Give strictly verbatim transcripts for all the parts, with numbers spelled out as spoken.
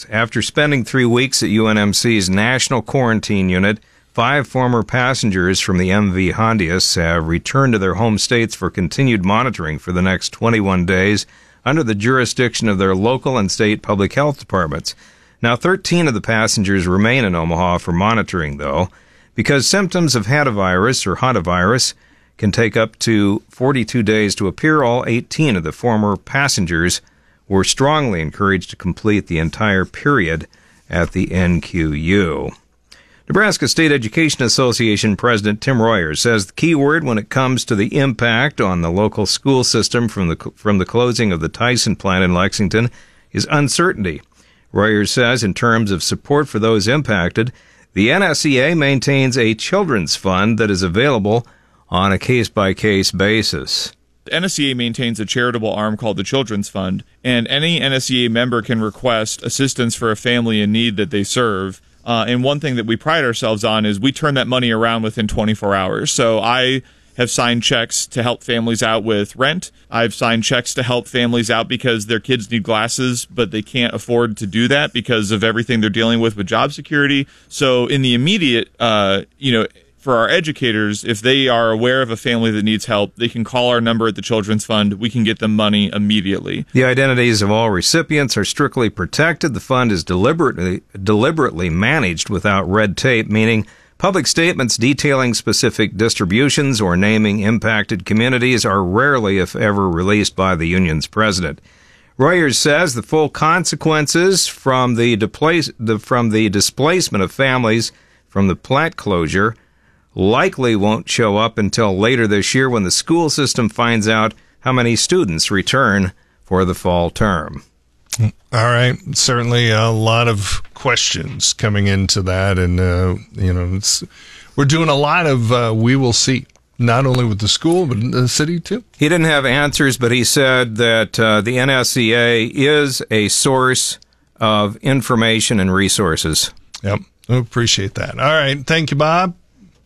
Nebraskans. After spending three weeks at U N M C's National Quarantine Unit, five former passengers from the M V Hondius have returned to their home states for continued monitoring for the next twenty-one days under the jurisdiction of their local and state public health departments. Now, thirteen of the passengers remain in Omaha for monitoring, though, because symptoms of hantavirus or hantavirus can take up to forty-two days to appear. All eighteen of the former passengers were strongly encouraged to complete the entire period at the N Q U. Nebraska State Education Association President Tim Royer says the key word when it comes to the impact on the local school system from the from the closing of the Tyson plant in Lexington is uncertainty. Royer says in terms of support for those impacted, the N S E A maintains a children's fund that is available on a case-by-case basis. The N S E A maintains a charitable arm called the Children's Fund, and any N S E A member can request assistance for a family in need that they serve. Uh, and one thing that we pride ourselves on is we turn that money around within twenty-four hours. So I have signed checks to help families out with rent. I've signed checks to help families out because their kids need glasses, but they can't afford to do that because of everything they're dealing with with job security. So in the immediate, uh, you know, for our educators, if they are aware of a family that needs help, they can call our number at the Children's Fund. We can get them money immediately. The identities of all recipients are strictly protected. The fund is deliberately deliberately managed without red tape, meaning public statements detailing specific distributions or naming impacted communities are rarely, if ever, released by the union's president. Royer says the full consequences from the, deplace, the, from the displacement of families from the plant closure likely won't show up until later this year when the school system finds out how many students return for the fall term. All right. Certainly a lot of questions coming into that. And, uh, you know, it's, we're doing a lot of uh, we will see, not only with the school, but the city, too. He didn't have answers, but he said that uh, the N S E A is a source of information and resources. Yep. I appreciate that. All right. Thank you, Bob.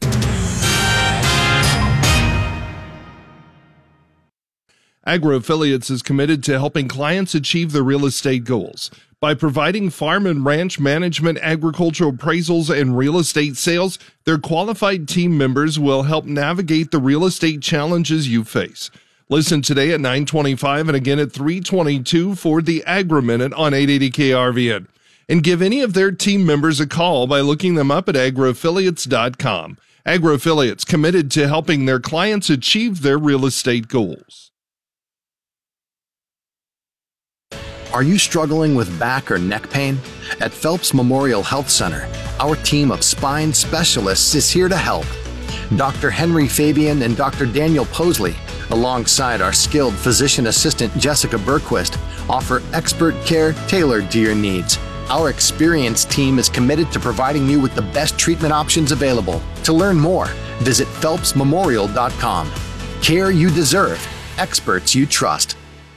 AgroAffiliates is committed to helping clients achieve their real estate goals. By providing farm and ranch management, agricultural appraisals, and real estate sales, their qualified team members will help navigate the real estate challenges you face. Listen today at nine twenty-five and again at three twenty-two for the Agri Minute on eight eighty K R V N. And give any of their team members a call by looking them up at agro affiliates dot com. AgroAffiliates, committed to helping their clients achieve their real estate goals. Are you struggling with back or neck pain? At Phelps Memorial Health Center, our team of spine specialists is here to help. Doctor Henry Fabian and Doctor Daniel Posley, alongside our skilled physician assistant Jessica Berquist, offer expert care tailored to your needs. Our experienced team is committed to providing you with the best treatment options available. To learn more, visit phelps memorial dot com. Care you deserve, experts you trust.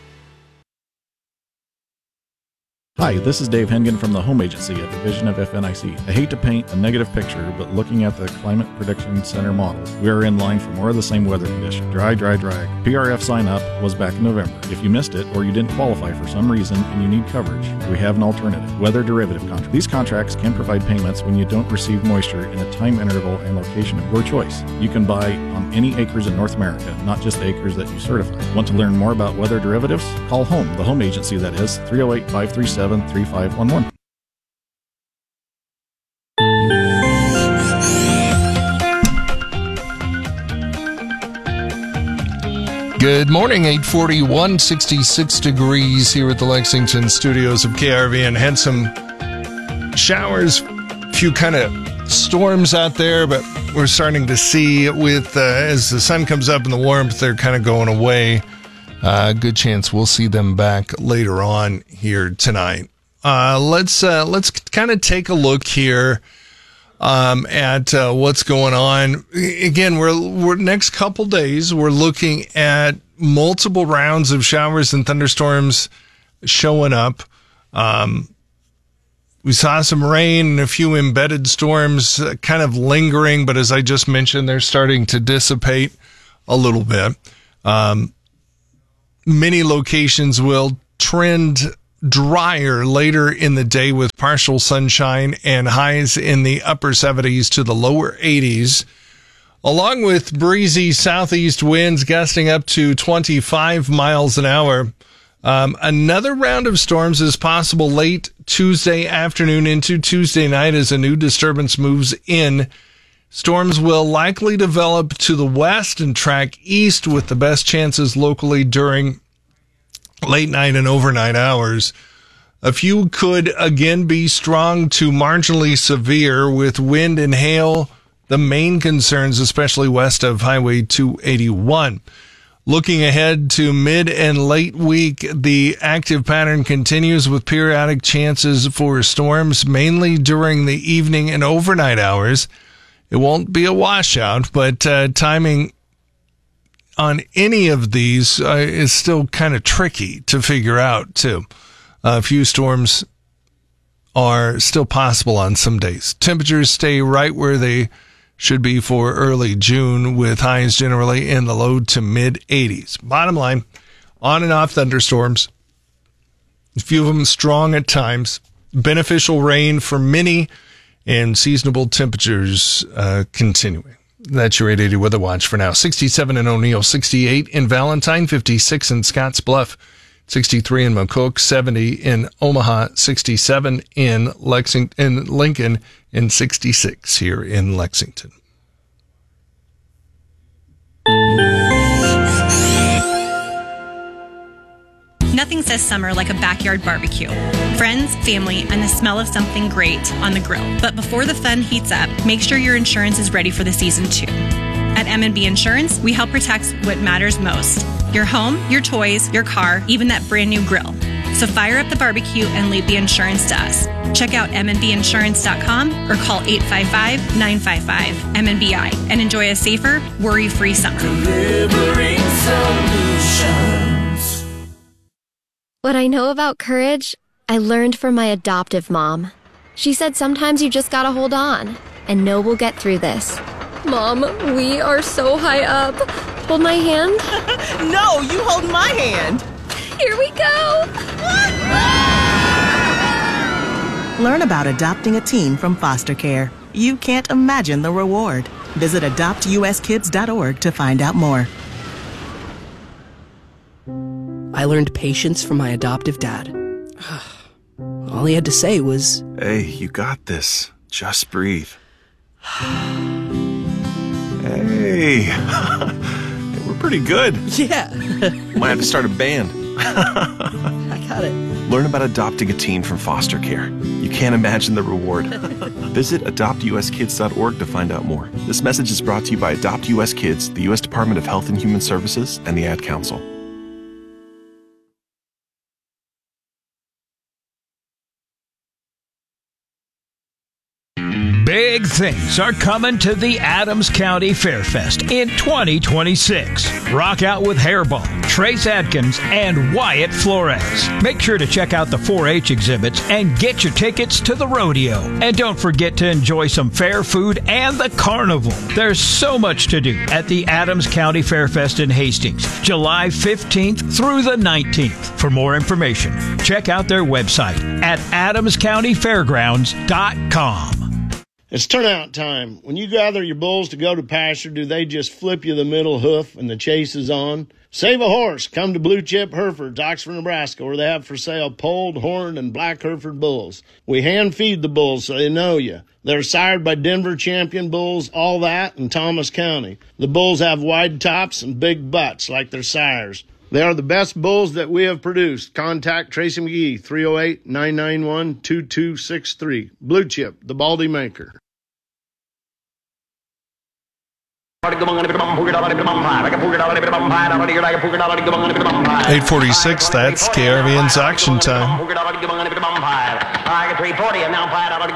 Hi, this is Dave Hengen from the Home Agency at Division of F N I C. I hate to paint a negative picture, but looking at the Climate Prediction Center models, we are in line for more of the same weather condition. Dry, dry, dry. P R F sign up was back in November. If you missed it or you didn't qualify for some reason and you need coverage, we have an alternative, weather derivative contract. These contracts can provide payments when you don't receive moisture in a time interval and location of your choice. You can buy on any acres in North America, not just the acres that you certify. Want to learn more about weather derivatives? Call HOME, the home agency that is, three oh eight, five three seven, three five one one. Good morning, eight forty-one, sixty-six degrees here at the Lexington studios of K R V N. Had some showers, a few kind of storms out there, but we're starting to see with, uh, as the sun comes up and the warmth, they're kind of going away. Uh, good chance we'll see them back later on here tonight. Uh, let's, uh, let's kind of take a look here, um, at, uh, what's going on. Again, we're, we're next couple days, we're looking at multiple rounds of showers and thunderstorms showing up. Um, we saw some rain and a few embedded storms uh, kind of lingering, but as I just mentioned, they're starting to dissipate a little bit. Um, many locations will trend drier later in the day with partial sunshine and highs in the upper seventies to the lower eighties, along with breezy southeast winds gusting up to twenty-five miles an hour. Um, another round of storms is possible late Tuesday afternoon into Tuesday night as a new disturbance moves in. Storms will likely develop to the west and track east with the best chances locally during late night and overnight hours. A few could again be strong to marginally severe, with wind and hail the main concerns, especially west of Highway two eighty-one. Looking ahead to mid and late week, the active pattern continues with periodic chances for storms, mainly during the evening and overnight hours. It won't be a washout, but uh, timing on any of these uh, is still kind of tricky to figure out, too. Uh, a few storms are still possible on some days. Temperatures stay right where they should be for early June, with highs generally in the low to mid eighties. Bottom line, on and off thunderstorms, a few of them strong at times, beneficial rain for many, and seasonable temperatures uh, continuing. That's your eight eighty Weather Watch for now. sixty-seven in O'Neill, sixty-eight in Valentine, fifty-six in Scotts Bluff, sixty-three in McCook, seventy in Omaha, sixty-seven in Lexington, in Lincoln, and sixty-six here in Lexington. Nothing says summer like a backyard barbecue. Friends, family, and the smell of something great on the grill. But before the fun heats up, make sure your insurance is ready for the season too. At M and B Insurance, we help protect what matters most: your home, your toys, your car, even that brand new grill. So fire up the barbecue and leave the insurance to us. Check out m and b insurance dot com or call eight five five, nine five five, M and B I and enjoy a safer, worry-free summer. Delivering solutions. What I know about courage, I learned from my adoptive mom. She said sometimes you just gotta hold on and know we'll get through this. Mom, we are so high up. Hold my hand. No, you hold my hand. Here we go. Learn about adopting a teen from foster care. You can't imagine the reward. Visit adopt u s kids dot org to find out more. I learned patience from my adoptive dad. All he had to say was, "Hey, you got this. Just breathe." Hey, we're pretty good. Yeah. Might have to start a band. I got it. Learn about adopting a teen from foster care. You can't imagine the reward. Visit adopt u s kids dot org to find out more. This message is brought to you by Adopt U S Kids, the U S Department of Health and Human Services, and the Ad Council. Big things are coming to the Adams County Fairfest in twenty twenty-six. Rock out with Hairball, Trace Adkins, and Wyatt Flores. Make sure to check out the four H exhibits and get your tickets to the rodeo. And don't forget to enjoy some fair food and the carnival. There's so much to do at the Adams County Fairfest in Hastings, July fifteenth through the nineteenth. For more information, check out their website at adams county fairgrounds dot com. It's turnout time. When you gather your bulls to go to pasture, do they just flip you the middle hoof and the chase is on? Save a horse. Come to Blue Chip Herefords, Oxford, Nebraska, where they have for sale polled, horned, and black Hereford bulls. We hand feed the bulls so they know you. They're sired by Denver champion bulls, all that, in Thomas County. The bulls have wide tops and big butts like their sires. They are the best bulls that we have produced. Contact Tracy McGee, three oh eight, nine nine one, two two six three. Blue Chip, the Baldy Maker. eight forty-six, that's K R V N's auction time. twenty-three forty, and now five dollars.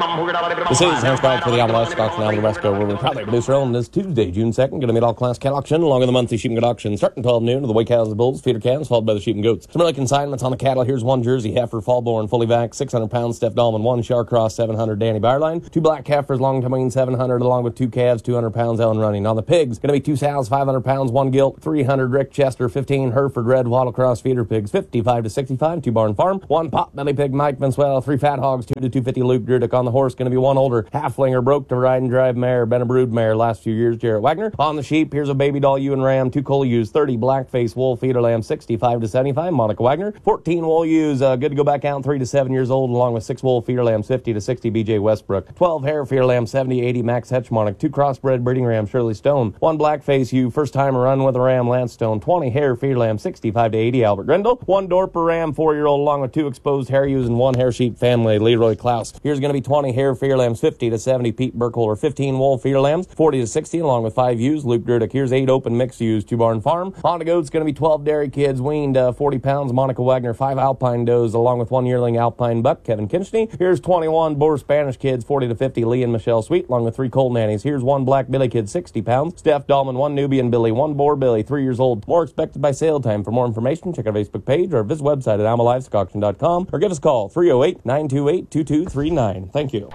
This is Hans Brown for the Alma Livestock and Alma Nebraska, where we're proudly producer on this Tuesday, June second. Going to meet all class cattle auction along with the monthly sheep and goat auction starting twelve noon with the weigh cows, the bulls, feeder calves, followed by the sheep and goats. Some early consignments on the cattle. Here's one Jersey heifer, fall-born, fully vaxxed, six hundred pounds, Steph Dahlman, one Char Cross, seven hundred, Danny Byerline, two black heifers, long tween, seven hundred, along with two calves, two hundred pounds, Ellen Running. On the pigs, going to be two sows, five hundred pounds, one gilt, three hundred Rick Chester, fifteen Hereford Red Wattle Cross feeder pigs, fifty-five to sixty-five, two Barn Farm, one pot belly pig, Mike Vanswell, three fat hogs, two to two fifty Luke Drudick. On the horse, going to be one older halflinger, broke to ride and drive mare, been a brood mare last few years, Jarrett Wagner. On the sheep, here's a baby doll ewe and ram, two coal ewes, thirty blackface wool feeder lamb, sixty-five to seventy-five, Monica Wagner, fourteen wool ewes, uh, good to go back out, three to seven years old, along with six wool feeder lambs, fifty to sixty, B J Westbrook, twelve hair feeder lambs, seventy eighty, Max Hetchmonic, two crossbred breeding rams, Shirley Stone, one blackface ewe, first time run with a ram, Lance Stone, twenty hair feeder lambs, sixty-five to eighty, Albert Grindle, one Dorper ram, four-year-old, along with two exposed hair ewes and one hair sheep family, Leroy Klaus. Here's going to be twenty hair feeder lambs, fifty to seventy, Pete Burkholder, fifteen wool feeder lambs, forty to sixty, along with five ewes, Luke Drudick. Here's eight open mixed ewes, two Barn Farm. On the goats, going to be twelve dairy kids, weaned uh, forty pounds, Monica Wagner, five Alpine does, along with one yearling Alpine buck, Kevin Kinchney. Here's twenty-one Boer Spanish kids, forty to fifty, Lee and Michelle Sweet, along with three coal nannies. Here's one black Billy kid, sixty pounds, Steph Dahlman, one Nubian Billy, one Boer Billy, three years old. More expected by sale time. For more information, check our Facebook page or visit website at alma livestock auction dot com or give us a call, three oh eight, nine two eight, two two three nine. Thank you.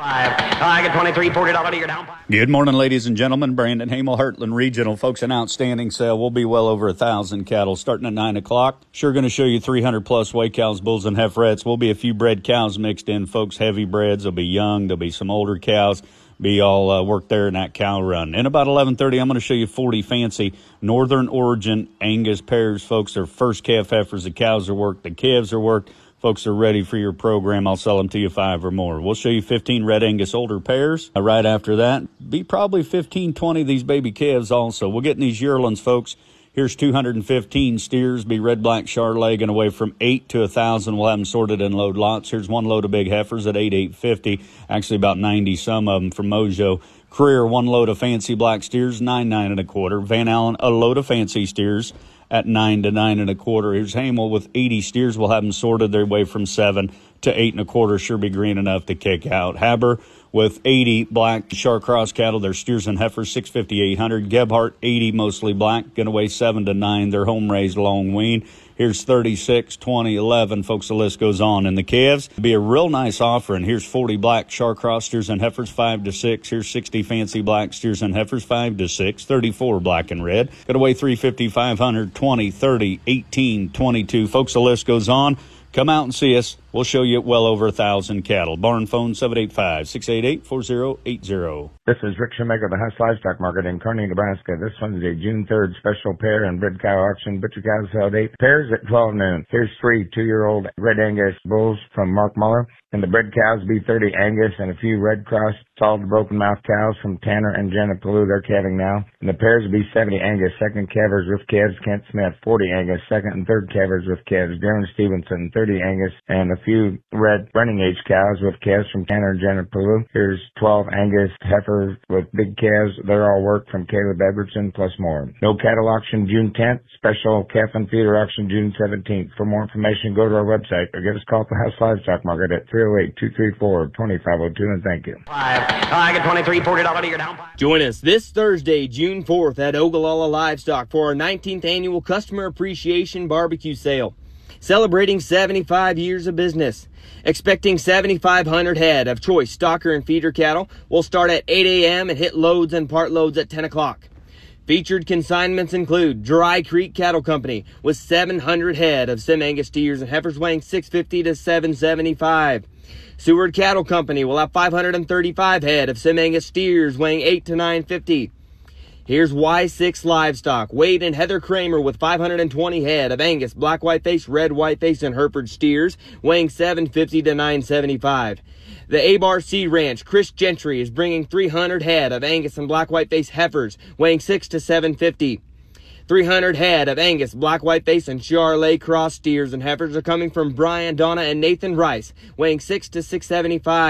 I get twenty-three forty dollars. You're down. Good morning, ladies and gentlemen. Brandon Hamel, Heartland Regional. Folks, an outstanding sale. We'll be well over a thousand cattle starting at nine o'clock. Sure going to show you three hundred plus weigh cows, bulls, and heiferettes. Will be a few bred cows mixed in, folks. Heavy breds. There'll be young. There'll be some older cows. Be all uh, work there in that cow run. In about eleven thirty, I'm going to show you forty fancy Northern Origin Angus pairs, folks. They're first calf heifers. The cows are worked. The calves are worked. Folks are ready for your program. I'll sell them to you five or more. We'll show you fifteen Red Angus older pairs. Uh, right after that, be probably fifteen, twenty of these baby calves also. We'll get in these yearlings, folks. Here's two hundred fifteen steers, be red, black, Charolais, and away from eight to one thousand. We'll have them sorted in load lots. Here's one load of big heifers at eight, eight fifty. Actually, about ninety some of them from Mojo. Career, one load of fancy black steers, nine, nine and a quarter. Van Allen, a load of fancy steers at nine to nine and a quarter. Here's Hamel with eighty steers. We'll have them sorted their way from seven to eight and a quarter. Sure be green enough to kick out. Haber with eighty black Char Cross cattle. Their steers and heifers, six fifty, eight hundred. Gebhardt, eighty mostly black. Gonna weigh seven to nine. They're home raised long wean. Here's thirty-six, twenty, eleven. Folks, the list goes on. And the calves, be a real nice offering. Here's forty black Char Cross steers and heifers, five to six. Here's sixty fancy black steers and heifers, five to six. thirty-four black and red. Gonna weigh three fifty, five hundred, twenty, thirty, eighteen, twenty-two. Folks, the list goes on. Come out and see us. We'll show you well over a thousand cattle. Barn phone seven eight five, six eight eight, four zero eight zero. This is Rick Shoemaker of the Huss Livestock Market in Kearney, Nebraska. This Wednesday, June third, special pair and bred cow auction. Butcher cows sell at eight. Pairs at twelve noon. Here's three two-year-old Red Angus bulls from Mark Muller. And the bred cows be thirty Angus and a few Red Cross solid broken mouth cows from Tanner and Jenna Palou. They're calving now. And the pairs be seventy Angus, second calvers with calves. Kent Smith, forty Angus, second and third calvers with calves. Darren Stevenson, thirty Angus, and a few red running age cows with calves from Tanner and Jenna Palou. Here's twelve Angus heifers with big calves. They're all work from Caleb Edwardson plus more. No cattle auction June tenth. Special calf and feeder auction June seventeenth. For more information, go to our website or give us a call at the House Livestock Market at three oh eight, two three four, two five oh two, and thank you. I get twenty-three forty dollars. You're down. Join us this Thursday, June fourth at Ogallala Livestock for our nineteenth annual Customer Appreciation Barbecue Sale. Celebrating seventy-five years of business. Expecting seventy-five hundred head of choice stocker and feeder cattle. Will start at eight a.m. and hit loads and part loads at ten o'clock. Featured consignments include Dry Creek Cattle Company with seven hundred head of Sim Angus steers and heifers weighing six fifty to seven seventy-five. Seward Cattle Company will have five hundred thirty-five head of Sim Angus steers weighing eight to nine fifty. Here's Y six Livestock, Wade and Heather Kramer with five hundred twenty head of Angus, Black Whiteface, Red Whiteface, and Hereford steers, weighing seven fifty to nine seventy-five. The Abar Sea Ranch, Chris Gentry, is bringing three hundred head of Angus and Black Whiteface heifers, weighing six to seven fifty. three hundred head of Angus, Black Whiteface, and Charolais Cross steers and heifers are coming from Brian, Donna, and Nathan Rice, weighing six to six seventy-five.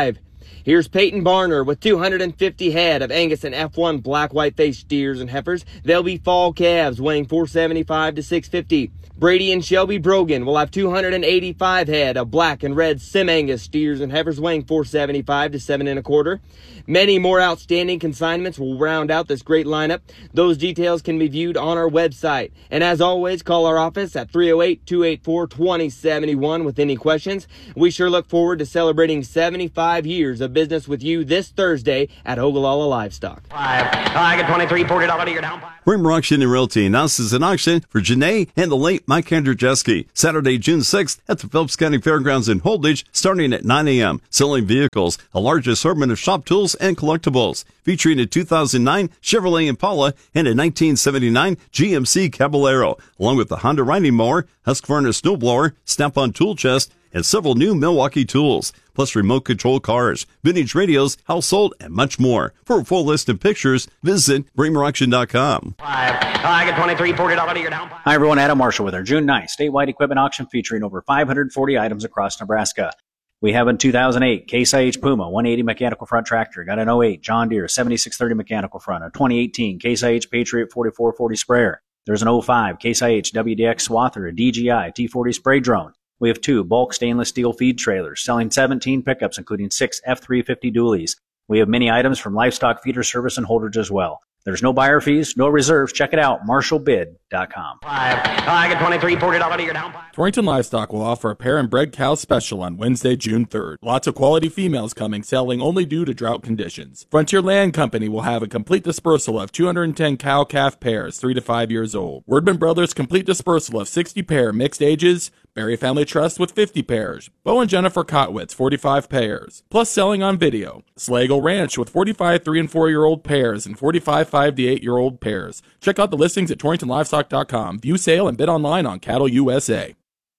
Here's Peyton Barner with two hundred fifty head of Angus and F one black white-faced steers and heifers. They'll be fall calves weighing four seventy-five to six fifty. Brady and Shelby Brogan will have two hundred eighty-five head of black and red Sim Angus steers and heifers weighing four seventy-five to seven and a quarter. Many more outstanding consignments will round out this great lineup. Those details can be viewed on our website. And as always, call our office at three oh eight, two eight four, two oh seven one with any questions. We sure look forward to celebrating seventy-five years of business with you this Thursday at Ogallala Livestock. Five. I get twenty-three, forty dollars to your down. Rimmer Auction and Realty announces an auction for Janae and the late Mike Andrzejewski, Saturday, June sixth at the Phelps County Fairgrounds in Holdridge, starting at nine a.m. Selling vehicles, a large assortment of shop tools and collectibles, featuring a two thousand nine Chevrolet Impala and a nineteen seventy-nine G M C Caballero, along with the Honda riding mower, Husqvarna snowblower, Snap-on tool chest, and several new Milwaukee tools, plus remote control cars, vintage radios, household, and much more. For a full list of pictures, visit Bramer Auction dot com. Five. I get twenty-three, forty dollars to your down. Hi everyone, Adam Marshall with our June ninth statewide equipment auction featuring over five hundred forty items across Nebraska. We have a two thousand eight Case I H Puma one eighty mechanical front tractor, got an oh eight John Deere seventy-six thirty mechanical front, a twenty eighteen Case I H Patriot forty-four forty sprayer. There's an oh five Case I H W D X Swather, a D J I T forty spray drone. We have two bulk stainless steel feed trailers, selling seventeen pickups, including six F three fifty dualies. We have many items from Livestock Feeder Service and Holdridge as well. There's no buyer fees, no reserves. Check it out, Marshall Bid dot com. Five. I get twenty-three, forty dollars to your down. Torrington Livestock will offer a pair and bred cow special on Wednesday, June third. Lots of quality females coming, selling only due to drought conditions. Frontier Land Company will have a complete dispersal of two hundred ten cow-calf pairs, three to five years old. Wordman Brothers complete dispersal of sixty pair mixed ages. Berry Family Trust with fifty pairs. Bo and Jennifer Kotwitz, forty-five pairs. Plus selling on video. Slagle Ranch with forty-five three and four year old pairs and forty-five five to eight year old pairs. Check out the listings at Torrington Livestock dot com. View sale and bid online on Cattle U S A.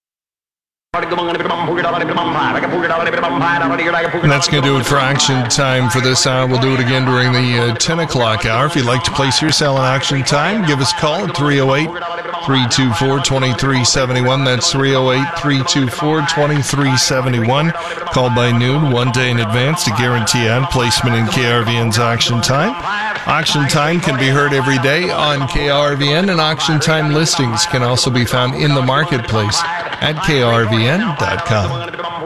And that's going to do it for Auction Time for this hour. We'll do it again during the uh, ten o'clock hour. If you'd like to place your sale on Auction Time, give us a call at three oh eight, three two four, two three seven one. That's three oh eight, three two four, two three seven one. Call by noon, one day in advance to guarantee on placement in K R V N's Auction Time. Auction Time can be heard every day on K R V N, and Auction Time listings can also be found in the marketplace at K R V N dot com.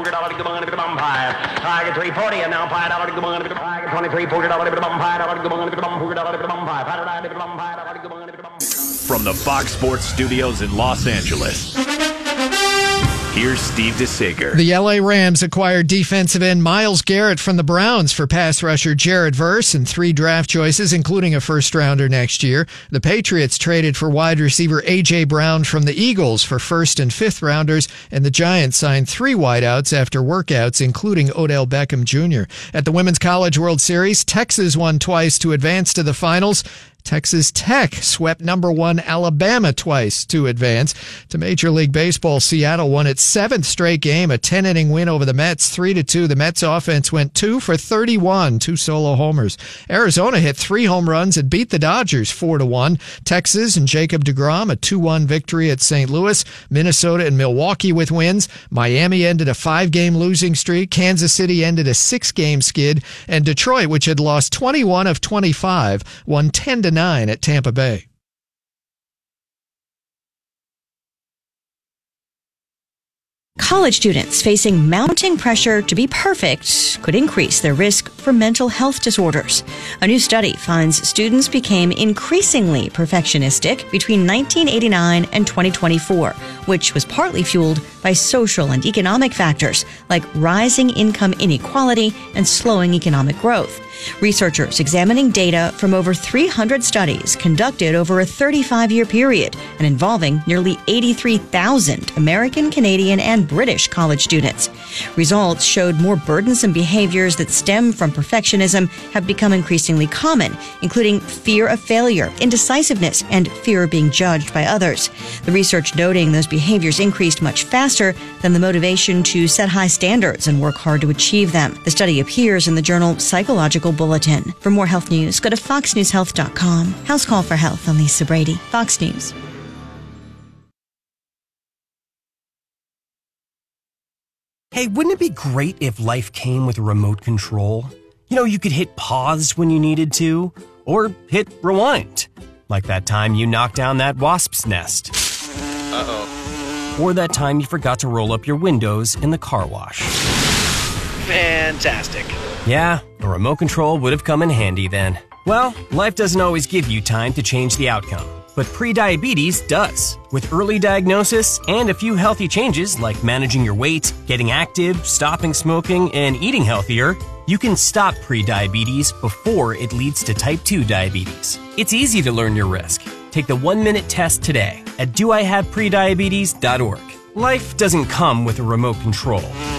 From the Fox Sports Studios in Los Angeles, here's Steve DeSager. The L A Rams acquired defensive end Myles Garrett from the Browns for pass rusher Jared Verse and three draft choices, including a first-rounder next year. The Patriots traded for wide receiver A J. Brown from the Eagles for first- and fifth-rounders, and the Giants signed three wideouts after workouts, including Odell Beckham Junior At the Women's College World Series, Texas won twice to advance to the finals. Texas Tech swept number one Alabama twice to advance. To Major League Baseball, Seattle won its seventh straight game, a ten-inning win over the Mets, three to two. The Mets offense went two for thirty-one, two solo homers. Arizona hit three home runs and beat the Dodgers four to one. Texas and Jacob deGrom, a two one victory at Saint Louis. Minnesota and Milwaukee with wins. Miami ended a five-game losing streak. Kansas City ended a six-game skid. And Detroit, which had lost twenty-one of twenty-five, won ten to nine at Tampa Bay. College students facing mounting pressure to be perfect could increase their risk for mental health disorders. A new study finds students became increasingly perfectionistic between nineteen eighty-nine and twenty twenty-four, which was partly fueled by social and economic factors like rising income inequality and slowing economic growth. Researchers examining data from over three hundred studies conducted over a thirty-five year period and involving nearly eighty-three thousand American, Canadian, and British college students. Results showed more burdensome behaviors that stem from perfectionism have become increasingly common, including fear of failure, indecisiveness, and fear of being judged by others. The research noting those behaviors increased much faster than the motivation to set high standards and work hard to achieve them. The study appears in the journal Psychological Bulletin. For more health news, go to fox news health dot com. House Call for Health. I'm Lisa Brady, Fox News. Hey, wouldn't it be great if life came with a remote control? You know, you could hit pause when you needed to, or hit rewind. Like that time you knocked down that wasp's nest. Uh-oh. Or that time you forgot to roll up your windows in the car wash. Fantastic. Yeah, a remote control would have come in handy then. Well, life doesn't always give you time to change the outcome, but prediabetes does. With early diagnosis and a few healthy changes like managing your weight, getting active, stopping smoking, and eating healthier, you can stop prediabetes before it leads to type two diabetes. It's easy to learn your risk. Take the one-minute test today at do I have prediabetes dot org. Life doesn't come with a remote control.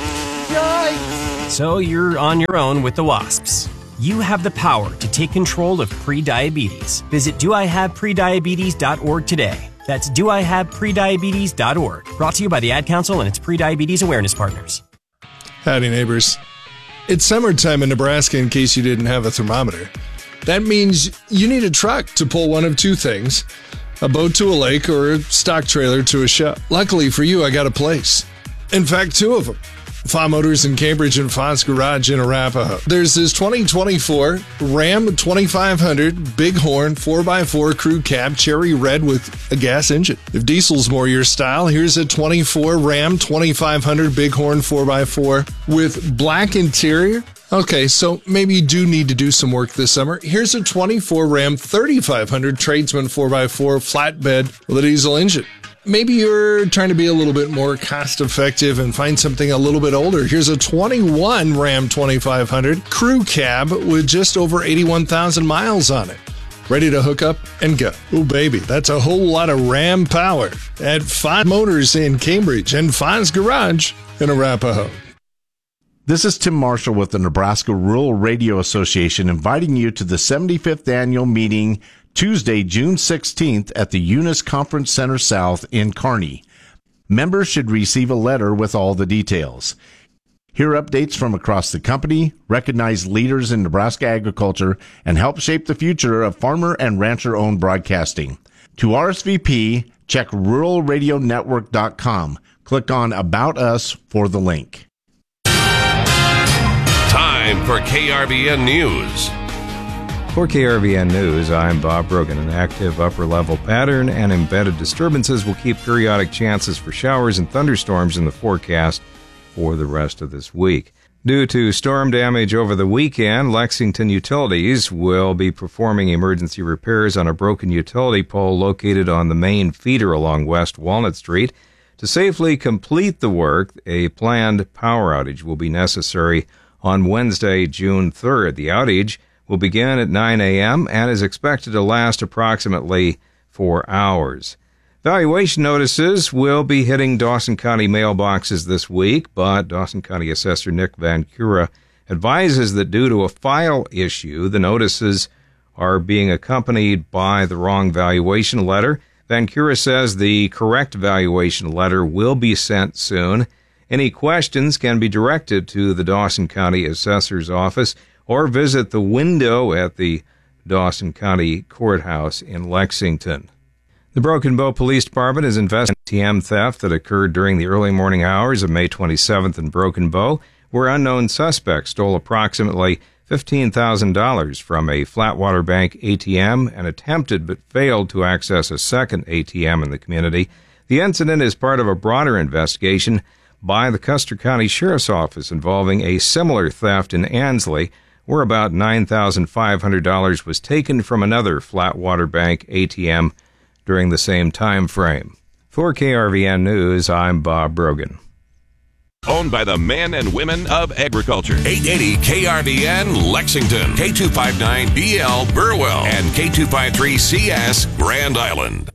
Yikes! So you're on your own with the wasps. You have the power to take control of prediabetes. Visit do I have prediabetes dot org today. That's do I have prediabetes dot org. Brought to you by the Ad Council and its prediabetes awareness partners. Howdy, neighbors. It's summertime in Nebraska, in case you didn't have a thermometer. That means you need a truck to pull one of two things: a boat to a lake or a stock trailer to a show. Luckily for you, I got a place. In fact, two of them. Fa Motors in Cambridge and Fa's Garage in Arapahoe. There's this twenty twenty-four Ram twenty-five hundred Bighorn four by four crew cab cherry red with a gas engine. If diesel's more your style, here's a twenty-four Ram twenty-five hundred Bighorn four by four with black interior. Okay, so maybe you do need to do some work this summer. Here's a twenty-four Ram thirty-five hundred Tradesman four by four flatbed with a diesel engine. Maybe you're trying to be a little bit more cost effective and find something a little bit older. Here's a twenty-one Ram twenty-five hundred crew cab with just over eighty-one thousand miles on it. Ready to hook up and go. Oh, baby, that's a whole lot of Ram power at Fa Motors in Cambridge and Fa's Garage in Arapahoe. This is Tim Marshall with the Nebraska Rural Radio Association, inviting you to the seventy-fifth annual meeting Tuesday, June sixteenth at the Eunice Conference Center South in Kearney. Members should receive a letter with all the details. Hear updates from across the company, recognize leaders in Nebraska agriculture, and help shape the future of farmer and rancher-owned broadcasting. To R S V P, check rural radio network dot com. Click on About Us for the link. Time for K R V N News. For K R V N News, I'm Bob Brogan. An active upper-level pattern and embedded disturbances will keep periodic chances for showers and thunderstorms in the forecast for the rest of this week. Due to storm damage over the weekend, Lexington Utilities will be performing emergency repairs on a broken utility pole located on the main feeder along West Walnut Street. To safely complete the work, a planned power outage will be necessary on Wednesday, June third. The outage will begin at nine a.m. and is expected to last approximately four hours. Valuation notices will be hitting Dawson County mailboxes this week, but Dawson County Assessor Nick Van Cura advises that due to a file issue, the notices are being accompanied by the wrong valuation letter. Van Cura says the correct valuation letter will be sent soon. Any questions can be directed to the Dawson County Assessor's Office or visit the window at the Dawson County Courthouse in Lexington. The Broken Bow Police Department is investigating A T M theft that occurred during the early morning hours of May twenty-seventh in Broken Bow, where unknown suspects stole approximately fifteen thousand dollars from a Flatwater Bank A T M and attempted but failed to access a second A T M in the community. The incident is part of a broader investigation by the Custer County Sheriff's Office involving a similar theft in Ansley, where about nine thousand five hundred dollars was taken from another Flatwater Bank A T M during the same time frame. For K R V N News, I'm Bob Brogan. Owned by the men and women of agriculture. eight eighty K R V N Lexington, K two fifty-nine B L Burwell, and K two fifty-three C S Grand Island.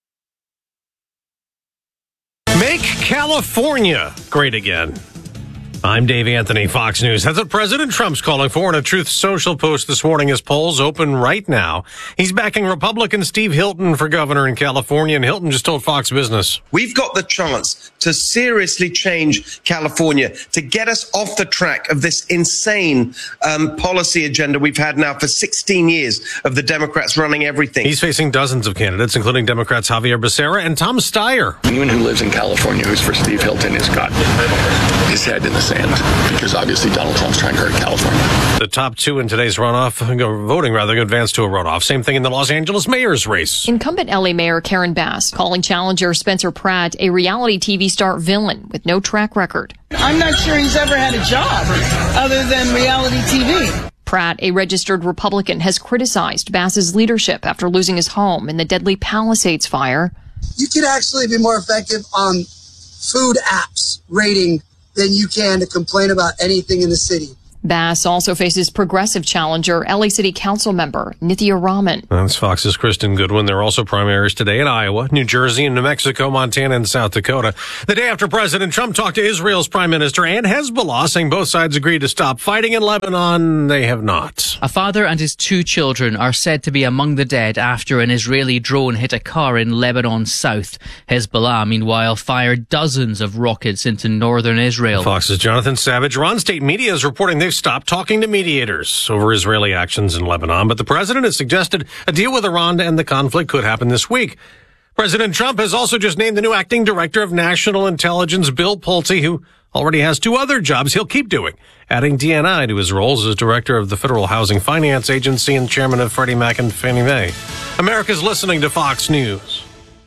Make California great again. I'm Dave Anthony, Fox News. That's what President Trump's calling for in a Truth Social post this morning as polls open right now. He's backing Republican Steve Hilton for governor in California, and Hilton just told Fox Business. We've got the chance to seriously change California, to get us off the track of this insane um, policy agenda we've had now for sixteen years of the Democrats running everything. He's facing dozens of candidates, including Democrats Javier Becerra and Tom Steyer. Anyone who lives in California who's for Steve Hilton has got his head in the sand, because obviously Donald Trump's trying to hurt California. The top two in today's runoff, go voting rather, go advance to a runoff. Same thing in the Los Angeles mayor's race. Incumbent L A Mayor Karen Bass calling challenger Spencer Pratt a reality T V star villain with no track record. I'm not sure he's ever had a job other than reality T V. Pratt, a registered Republican, has criticized Bass's leadership after losing his home in the deadly Palisades fire. You could actually be more effective on food apps rating than you can to complain about anything in the city. Bass also faces progressive challenger L A City Council member Nithya Raman. That's Fox's Kristen Goodwin. There are also primaries today in Iowa, New Jersey, and New Mexico, Montana, and South Dakota. The day after President Trump talked to Israel's prime minister and Hezbollah, saying both sides agreed to stop fighting in Lebanon, they have not. A father and his two children are said to be among the dead after an Israeli drone hit a car in Lebanon's south. Hezbollah, meanwhile, fired dozens of rockets into northern Israel. Fox's Jonathan Savage. Iran state media is reporting they've stopped talking to mediators over Israeli actions in Lebanon, but the president has suggested a deal with Iran to end the conflict could happen this week. President Trump has also just named the new acting director of national intelligence, Bill Pulte, who already has two other jobs he'll keep doing, adding D N I to his roles as director of the Federal Housing Finance Agency and chairman of Freddie Mac and Fannie Mae. America's listening to Fox News.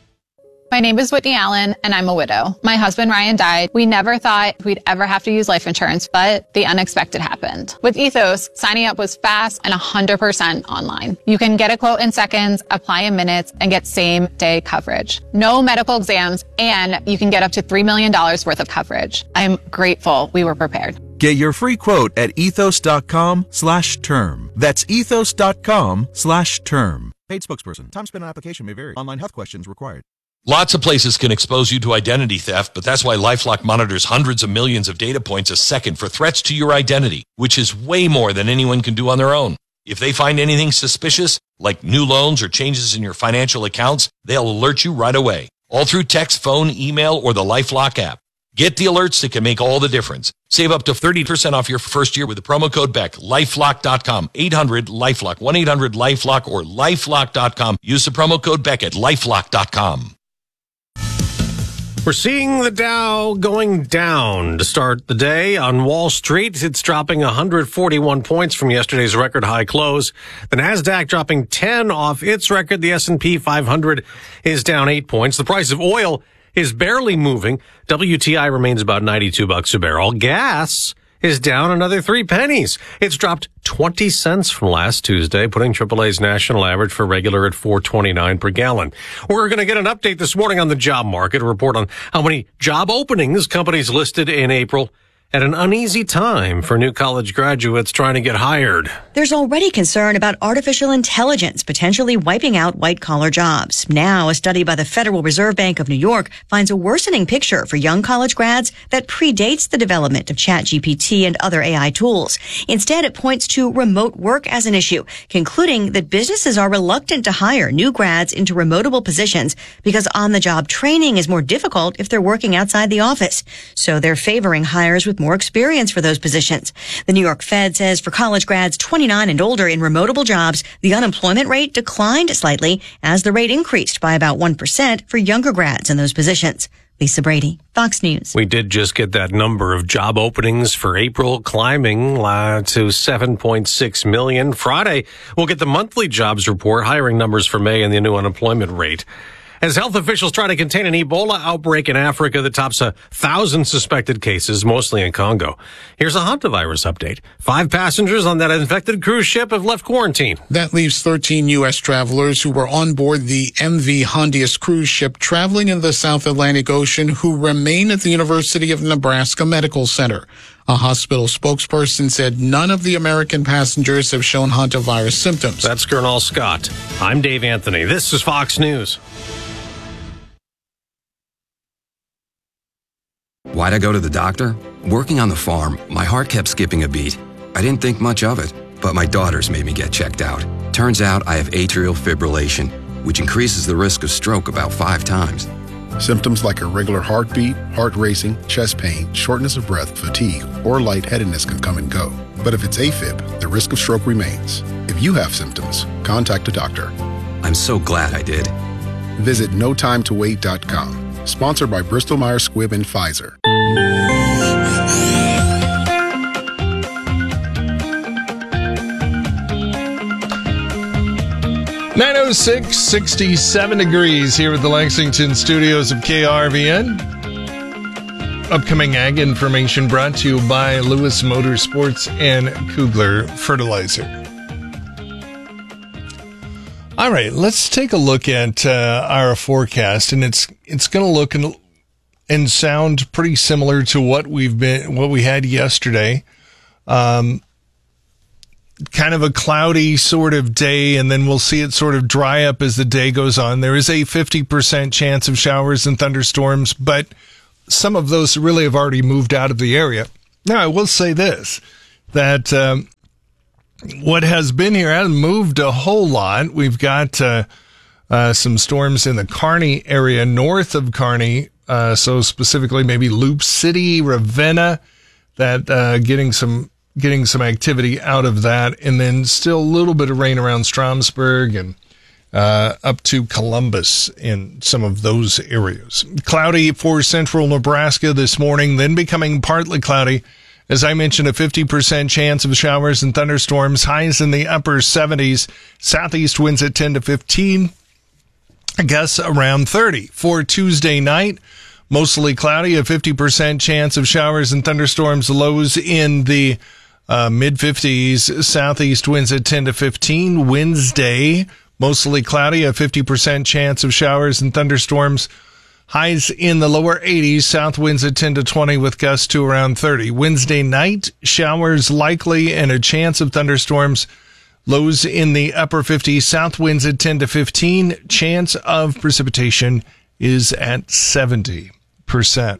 My name is Whitney Allen, and I'm a widow. My husband, Ryan, died. We never thought we'd ever have to use life insurance, but the unexpected happened. With Ethos, signing up was fast and one hundred percent online. You can get a quote in seconds, apply in minutes, and get same-day coverage. No medical exams, and you can get up to three million dollars worth of coverage. I'm grateful we were prepared. Get your free quote at ethos.com slash term. That's ethos.com slash term. Paid spokesperson. Time spent on application may vary. Online health questions required. Lots of places can expose you to identity theft, but that's why LifeLock monitors hundreds of millions of data points a second for threats to your identity, which is way more than anyone can do on their own. If they find anything suspicious, like new loans or changes in your financial accounts, they'll alert you right away, all through text, phone, email, or the LifeLock app. Get the alerts that can make all the difference. Save up to thirty percent off your first year with the promo code Beck. LifeLock dot com. eight hundred LifeLock. one eight hundred LifeLock or LifeLock dot com. Use the promo code Beck at LifeLock dot com. We're seeing the Dow going down to start the day. On Wall Street, it's dropping one hundred forty-one points from yesterday's record high close. The Nasdaq dropping ten off its record. The S and P five hundred is down eight points. The price of oil is barely moving. W T I remains about ninety-two bucks a barrel. Gas is down another three pennies. It's dropped twenty cents from last Tuesday, putting triple A's national average for regular at four twenty-nine per gallon. We're going to get an update this morning on the job market, a report on how many job openings companies listed in April at an uneasy time for new college graduates trying to get hired. There's already concern about artificial intelligence potentially wiping out white-collar jobs. Now, a study by the Federal Reserve Bank of New York finds a worsening picture for young college grads that predates the development of ChatGPT and other A I tools. Instead, it points to remote work as an issue, concluding that businesses are reluctant to hire new grads into remotable positions because on-the-job training is more difficult if they're working outside the office. So they're favoring hires with more experience for those positions. The New York Fed says for college grads twenty-nine and older in remotable jobs, the unemployment rate declined slightly as the rate increased by about one percent for younger grads in those positions. Lisa Brady, Fox News. We did just get that number of job openings for April climbing uh, to seven point six million. Friday, we'll get the monthly jobs report, hiring numbers for May, and the new unemployment rate. As health officials try to contain an Ebola outbreak in Africa that tops a thousand suspected cases, mostly in Congo. Here's a hantavirus update. Five passengers on that infected cruise ship have left quarantine. That leaves thirteen U S travelers who were on board the M V Hondius cruise ship traveling in the South Atlantic Ocean who remain at the University of Nebraska Medical Center. A hospital spokesperson said none of the American passengers have shown hantavirus symptoms. That's Gernal Scott. I'm Dave Anthony. This is Fox News. Why'd I go to the doctor? Working on the farm, my heart kept skipping a beat. I didn't think much of it, but my daughters made me get checked out. Turns out I have atrial fibrillation, which increases the risk of stroke about five times. Symptoms like irregular heartbeat, heart racing, chest pain, shortness of breath, fatigue, or lightheadedness can come and go. But if it's AFib, the risk of stroke remains. If you have symptoms, contact a doctor. I'm so glad I did. Visit no time to wait dot com. Sponsored by Bristol Myers Squibb and Pfizer. nine oh six, sixty-seven degrees here at the Lexington studios of K R V N. Upcoming ag information brought to you by Lewis Motorsports and Kugler Fertilizer. All right, let's take a look at uh, our forecast, and it's it's going to look and, and sound pretty similar to what we've been what we had yesterday. Um, kind of a cloudy sort of day, and then we'll see it sort of dry up as the day goes on. There is a fifty percent chance of showers and thunderstorms, but some of those really have already moved out of the area. Now, I will say this, that um, what has been here hasn't moved a whole lot. We've got uh, uh, some storms in the Kearney area, north of Kearney, uh, so specifically maybe Loop City, Ravenna, that uh, getting some getting some activity out of that, and then still a little bit of rain around Stromsburg and uh, up to Columbus in some of those areas. Cloudy for central Nebraska this morning, then becoming partly cloudy. As I mentioned, a fifty percent chance of showers and thunderstorms, highs in the upper seventies, southeast winds at ten to fifteen, gusts around thirty. For Tuesday night, mostly cloudy, a fifty percent chance of showers and thunderstorms, lows in the uh, mid-fifties, southeast winds at ten to fifteen. Wednesday, mostly cloudy, a fifty percent chance of showers and thunderstorms, highs in the lower eighties, south winds at ten to twenty with gusts to around thirty. Wednesday night, showers likely and a chance of thunderstorms, lows in the upper fifties, south winds at ten to fifteen, chance of precipitation is at seventy percent.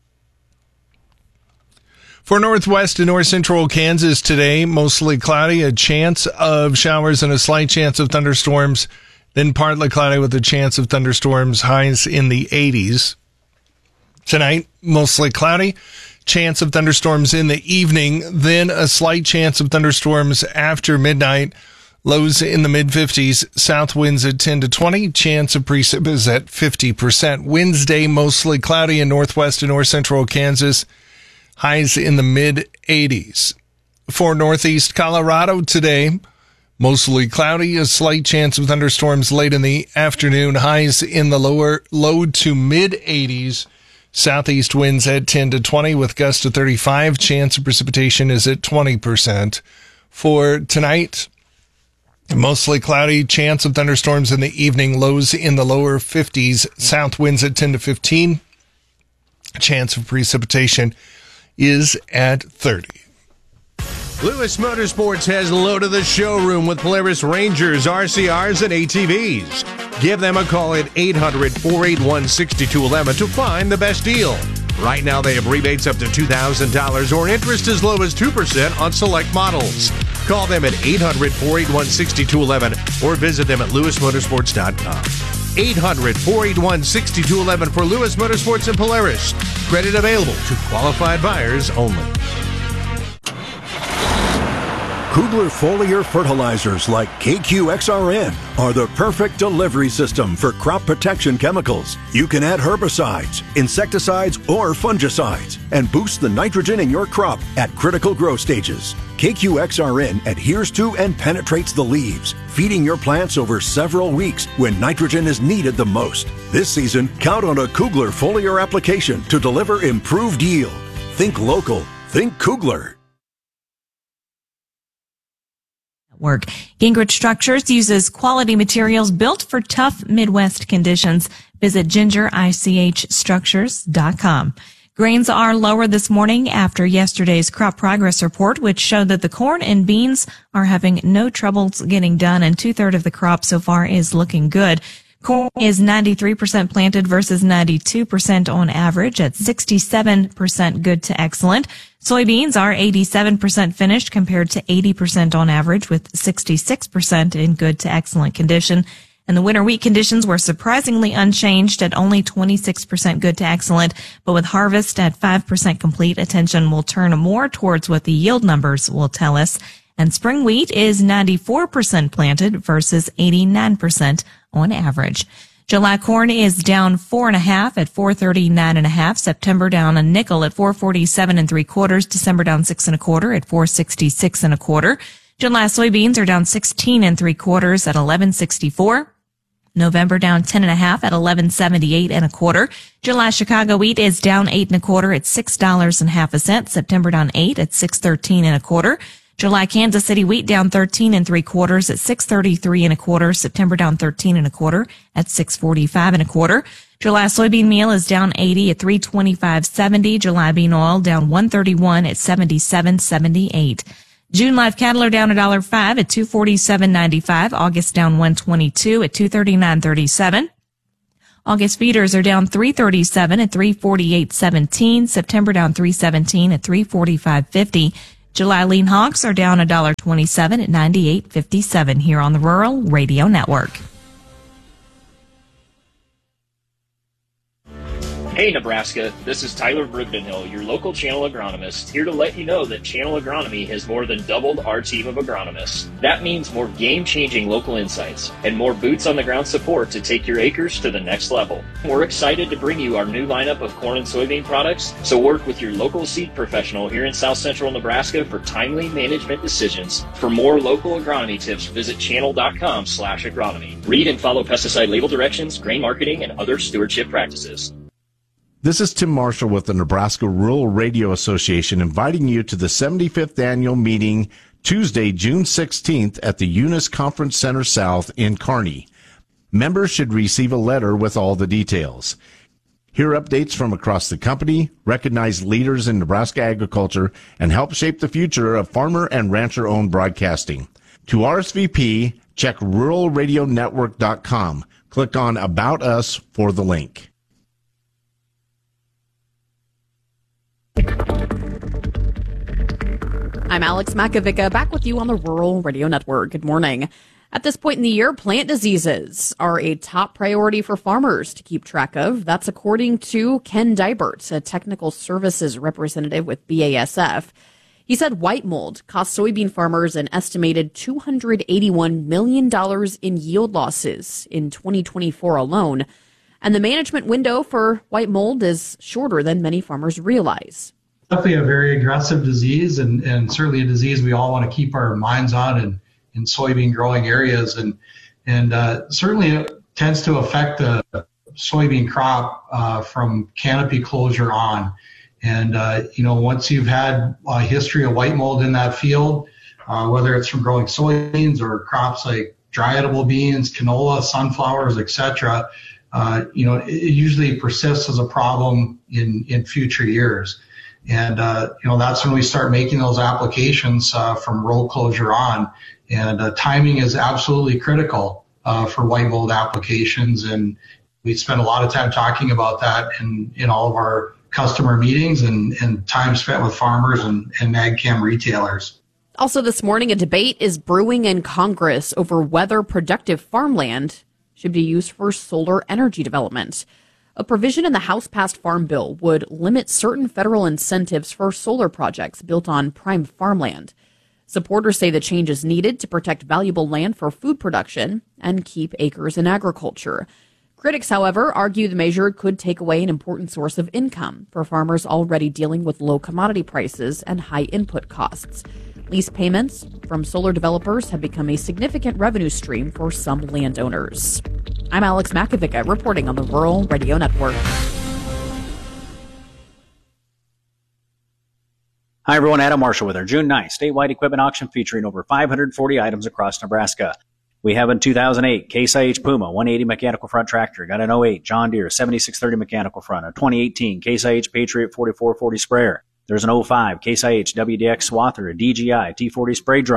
For northwest and north central Kansas today, mostly cloudy, a chance of showers and a slight chance of thunderstorms, then partly cloudy with a chance of thunderstorms, highs in the eighties. Tonight, mostly cloudy, chance of thunderstorms in the evening, then a slight chance of thunderstorms after midnight, lows in the mid-fifties, south winds at ten to twenty, chance of precip is at fifty percent. Wednesday, mostly cloudy in northwest and north central Kansas, highs in the mid-eighties. For northeast Colorado today, mostly cloudy, a slight chance of thunderstorms late in the afternoon, highs in the lower low to mid-eighties, southeast winds at ten to twenty with gusts to thirty-five, chance of precipitation is at twenty percent. For tonight, mostly cloudy, chance of thunderstorms in the evening, lows in the lower fifties, south winds at ten to fifteen, chance of precipitation is at thirty. Lewis Motorsports has loaded the showroom with Polaris Rangers, R C Rs, and A T Vs. Give them a call at eight hundred, four eight one, six two one one to find the best deal. Right now, they have rebates up to two thousand dollars or interest as low as two percent on select models. Call them at eight hundred, four eight one, six two one one or visit them at lewis motorsports dot com. eight hundred, four eight one, six two one one for Lewis Motorsports and Polaris. Credit available to qualified buyers only. Kugler foliar fertilizers like K Q X R N are the perfect delivery system for crop protection chemicals. You can add herbicides, insecticides, or fungicides and boost the nitrogen in your crop at critical growth stages. K Q X R N adheres to and penetrates the leaves, feeding your plants over several weeks when nitrogen is needed the most. This season, count on a Kugler foliar application to deliver improved yield. Think local. Think Kugler. Work. Gingrich Structures uses quality materials built for tough Midwest conditions. Visit ginger ich structures dot com. Grains are lower this morning after yesterday's crop progress report, which showed that the corn and beans are having no troubles getting done, and two-thirds of the crop so far is looking good. Corn is ninety-three percent planted versus ninety-two percent on average at sixty-seven percent good to excellent. Soybeans are eighty-seven percent finished compared to eighty percent on average, with sixty-six percent in good to excellent condition. And the winter wheat conditions were surprisingly unchanged at only twenty-six percent good to excellent, but with harvest at five percent complete, attention will turn more towards what the yield numbers will tell us. And spring wheat is ninety-four percent planted versus eighty-nine percent on average. July corn is down four and a half at four thirty-nine and a half. September down a nickel at four forty-seven and three quarters. December down six and a quarter at four sixty-six and a quarter. July soybeans are down sixteen and three quarters at eleven sixty-four. November down ten and a half at eleven seventy-eight and a quarter. July Chicago wheat is down eight and a quarter at six dollars and half a cent. September down eight at six thirteen and a quarter. July Kansas City wheat down thirteen and three quarters at six thirty-three and a quarter. September down thirteen and a quarter at six forty-five and a quarter. July soybean meal is down eighty at three twenty-five seventy. July bean oil down one thirty-one at seventy-seven seventy-eight. June live cattle are down a dollar five at two forty-seven ninety-five. August down one twenty-two at two thirty-nine thirty-seven. August feeders are down three thirty-seven at three forty-eight seventeen. September down three seventeen at three forty-five fifty. July lean hogs are down a dollar twenty-seven at ninety-eight fifty-seven here on the Rural Radio Network. Hey Nebraska, this is Tyler Brigdenhill, your local channel agronomist, here to let you know that Channel Agronomy has more than doubled our team of agronomists. That means more game-changing local insights and more boots-on-the-ground support to take your acres to the next level. We're excited to bring you our new lineup of corn and soybean products, so work with your local seed professional here in South Central Nebraska for timely management decisions. For more local agronomy tips, visit channel.com slash agronomy. Read and follow pesticide label directions, grain marketing, and other stewardship practices. This is Tim Marshall with the Nebraska Rural Radio Association, inviting you to the seventy-fifth annual meeting Tuesday, June sixteenth at the Eunice Conference Center South in Kearney. Members should receive a letter with all the details. Hear updates from across the company, recognize leaders in Nebraska agriculture, and help shape the future of farmer and rancher-owned broadcasting. To R S V P, check rural radio network dot com. Click on About Us for the link. I'm Alex Makovica, back with you on the Rural Radio Network. Good morning. At this point in the year, plant diseases are a top priority for farmers to keep track of. That's according to Ken Dibert, a technical services representative with B A S F. He said white mold cost soybean farmers an estimated two hundred eighty-one million dollars in yield losses in twenty twenty-four alone. And the management window for white mold is shorter than many farmers realize. Definitely a very aggressive disease, and, and certainly a disease we all want to keep our minds on in, in soybean growing areas. And and uh, certainly it tends to affect the soybean crop uh, from canopy closure on. And, uh, you know, once you've had a history of white mold in that field, uh, whether it's from growing soybeans or crops like dry edible beans, canola, sunflowers, et cetera, uh, you know, it usually persists as a problem in, in future years. And, uh, you know, that's when we start making those applications uh, from row closure on. And uh, timing is absolutely critical uh, for white mold applications. And we spend a lot of time talking about that in, in all of our customer meetings and, and time spent with farmers and, and AgChem retailers. Also this morning, a debate is brewing in Congress over whether productive farmland should be used for solar energy development. A provision in the House-passed Farm Bill would limit certain federal incentives for solar projects built on prime farmland. Supporters say the change is needed to protect valuable land for food production and keep acres in agriculture. Critics, however, argue the measure could take away an important source of income for farmers already dealing with low commodity prices and high input costs. Lease payments from solar developers have become a significant revenue stream for some landowners. I'm Alex Makovica reporting on the Rural Radio Network. Hi, everyone. Adam Marshall with our June ninth statewide equipment auction featuring over five hundred forty items across Nebraska. We have a two thousand eight Case I H Puma one eighty mechanical front tractor. Got an oh eight John Deere seventy-six thirty mechanical front. A twenty eighteen Case I H Patriot forty-four forty sprayer. There's an oh five Case I H W D X Swather, a D J I T forty spray drone.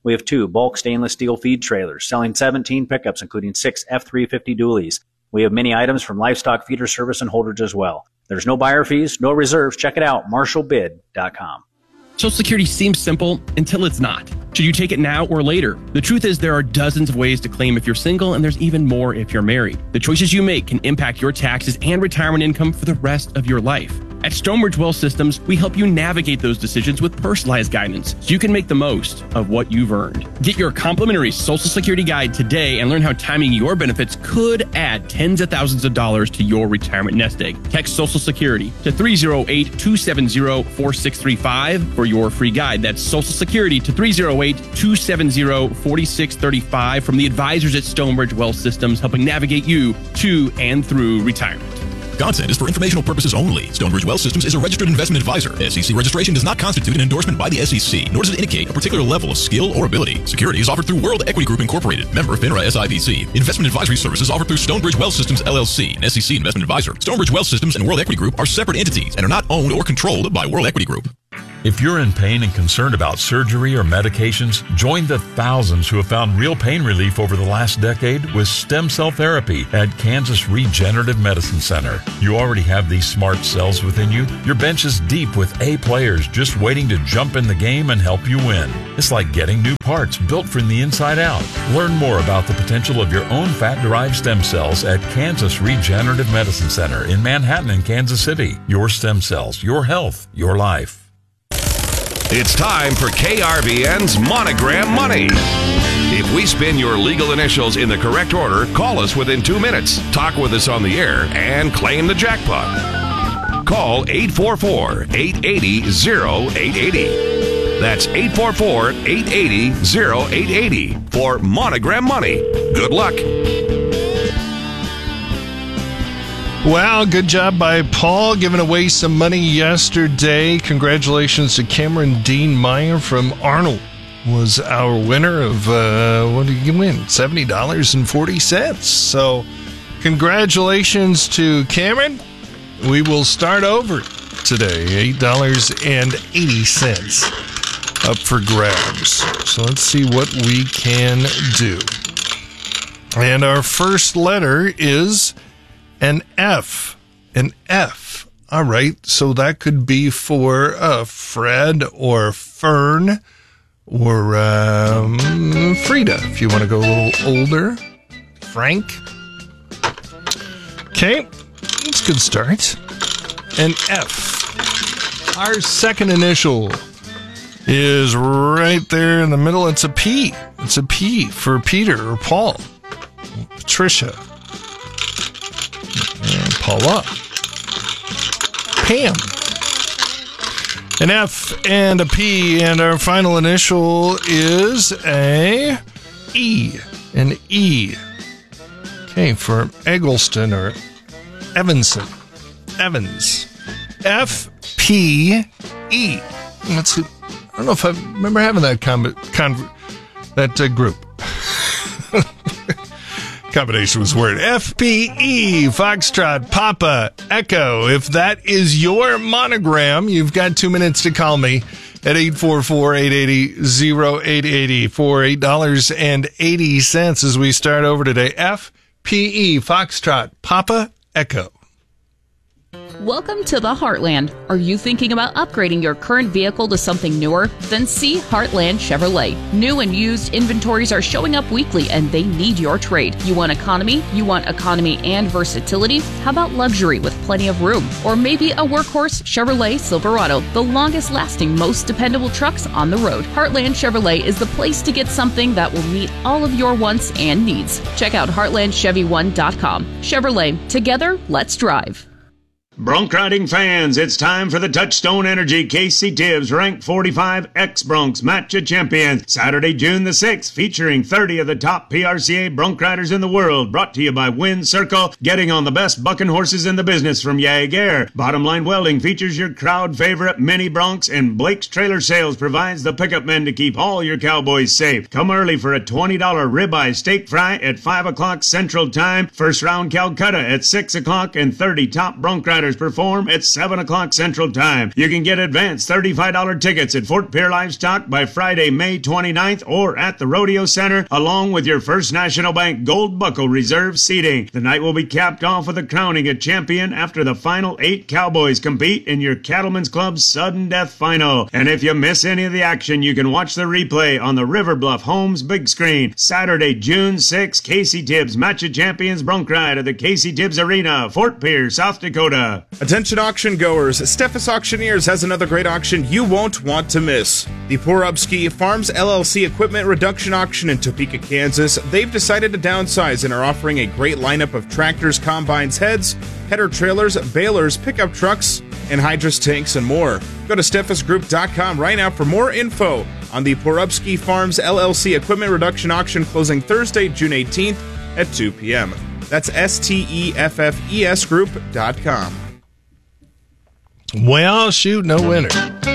We have two bulk stainless steel feed trailers selling seventeen pickups, including six F three fifty dualies. We have many items from livestock feeder service and holders as well. There's no buyer fees, no reserves. Check it out, marshall bid dot com. Social Security seems simple until it's not. Should you take it now or later? The truth is there are dozens of ways to claim if you're single, and there's even more if you're married. The choices you make can impact your taxes and retirement income for the rest of your life. At Stonebridge Wealth Systems, we help you navigate those decisions with personalized guidance so you can make the most of what you've earned. Get your complimentary Social Security guide today and learn how timing your benefits could add tens of thousands of dollars to your retirement nest egg. Text Social Security to three oh eight, two seven oh, four six three five for your free guide. That's Social Security to three oh eight, two seven oh, four six three five from the advisors at Stonebridge Wealth Systems, helping navigate you to and through retirement. Content is for informational purposes only. Stonebridge Wealth Systems is a registered investment advisor. S E C registration does not constitute an endorsement by the S E C, nor does it indicate a particular level of skill or ability. Securities offered through World Equity Group Incorporated, member FINRA S I P C. Investment advisory services offered through Stonebridge Wealth Systems L L C, an S E C investment advisor. Stonebridge Wealth Systems and World Equity Group are separate entities and are not owned or controlled by World Equity Group. If you're in pain and concerned about surgery or medications, join the thousands who have found real pain relief over the last decade with stem cell therapy at Kansas Regenerative Medicine Center. You already have these smart cells within you. Your bench is deep with A players just waiting to jump in the game and help you win. It's like getting new parts built from the inside out. Learn more about the potential of your own fat-derived stem cells at Kansas Regenerative Medicine Center in Manhattan and Kansas City. Your stem cells, your health, your life. It's time for K R V N's Monogram Money. If we spin your legal initials in the correct order, call us within two minutes, talk with us on the air, and claim the jackpot. Call eight four four, eight eight zero, oh eight eight oh. That's eight four four, eight eight zero, oh eight eight oh for Monogram Money. Good luck. Wow, good job by Paul giving away some money yesterday. Congratulations to Cameron Dean Meyer from Arnold. Was our winner of, uh, what did you win? seventy dollars and forty cents. So, congratulations to Cameron. We will start over today. eight dollars and eighty cents up for grabs. So, let's see what we can do. And our first letter is an F. An F. All right. So that could be for uh, Fred or Fern or um, Frida, if you want to go a little older. Frank. Okay. That's a good start. An F. Our second initial is right there in the middle. It's a P. It's a P for Peter or Paul. Patricia. And Paula. Pam. An F and a P, and our final initial is a E. An E. Okay, for Eggleston or Evanson. Evans. F P E. That's, I don't know if I remember having that com- con- that uh, group. Combination was word. F P E, Foxtrot, Papa, Echo. If that is your monogram, you've got two minutes to call me at eight four four, eight eight zero, oh eight eight oh for eight dollars and eighty cents as we start over today. F P E, Foxtrot, Papa, Echo. Welcome to the Heartland. Are you thinking about upgrading your current vehicle to something newer? Then see Heartland Chevrolet. New and used inventories are showing up weekly and they need your trade. You want economy? You want economy and versatility? How about luxury with plenty of room? Or maybe a workhorse Chevrolet Silverado, the longest lasting, most dependable trucks on the road. Heartland Chevrolet is the place to get something that will meet all of your wants and needs. Check out heartland chevy one dot com. Chevrolet, together, let's drive. Bronc riding fans, it's time for the Touchstone Energy Casey Tibbs Rank forty-five X-Broncs Matcha Champion. Saturday, June the sixth, featuring thirty of the top P R C A bronc riders in the world. Brought to you by Wind Circle, getting on the best bucking horses in the business from Jaeger. Bottom Line Welding features your crowd favorite mini broncs, and Blake's Trailer Sales provides the pickup men to keep all your cowboys safe. Come early for a twenty dollars ribeye steak fry at five o'clock Central Time. First round Calcutta at six o'clock, and thirty top bronc riders Riders perform at seven o'clock Central Time. You can get advanced thirty-five dollars tickets at Fort Pierre Livestock by Friday, May twenty-ninth, or at the Rodeo Center, along with your First National Bank Gold Buckle Reserve seating. The night will be capped off with a crowning a champion after the final eight Cowboys compete in your Cattlemen's Club Sudden Death Final. And if you miss any of the action, you can watch the replay on the River Bluff Homes big screen. Saturday, June sixth, Casey Tibbs Match of Champions Bronc Ride at the Casey Tibbs Arena, Fort Pierre, South Dakota. Attention auction goers, Steffes Auctioneers has another great auction you won't want to miss. The Porubsky Farms L L C Equipment Reduction Auction in Topeka, Kansas. They've decided to downsize and are offering a great lineup of tractors, combines, heads, header trailers, balers, pickup trucks, and hydrous tanks and more. Go to steffes group dot com right now for more info on the Porubsky Farms L L C Equipment Reduction Auction closing Thursday, June eighteenth at two p.m. That's S T E F F E S group dot com. Well, shoot, no winner.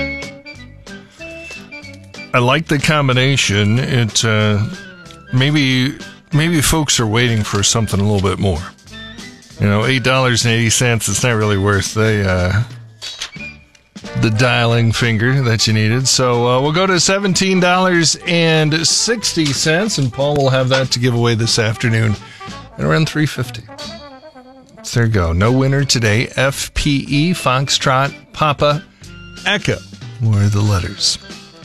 I like the combination. It uh, maybe maybe folks are waiting for something a little bit more. You know, eight dollars and eighty cents. It's not really worth the uh, the dialing finger that you needed. So uh, we'll go to seventeen dollars and sixty cents, and Paul will have that to give away this afternoon at around three fifty. So there you go. No winner today. F P E, Foxtrot, Papa, Echo were the letters.